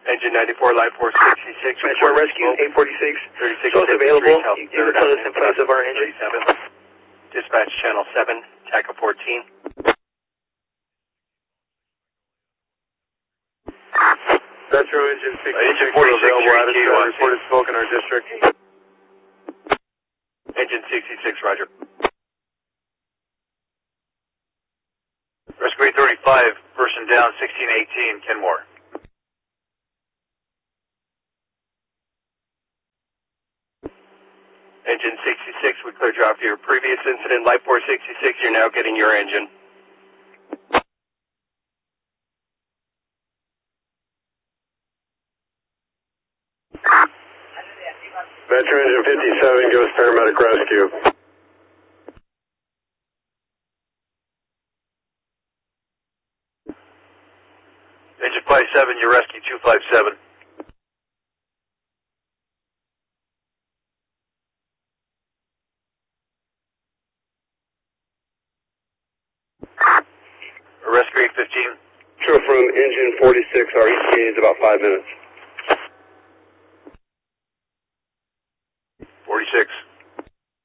Engine 94, Life Force 66. Metro Rescue 846. Show us available. You can put us in place of our engine. Dispatch Channel 7, TACA 14. Metro Engine 66. Engine 46, reported smoke in our district. Engine 66, roger. Rescue 835, person down, 1618, Kenmore. Engine 66, we cleared you off your previous incident. Life Force 66, you're now getting your engine. Metro Engine 57, give us paramedic rescue. Engine 57, you rescue 257. Rescue 815. True, from Engine 46, our ETA is about 5 minutes. 46.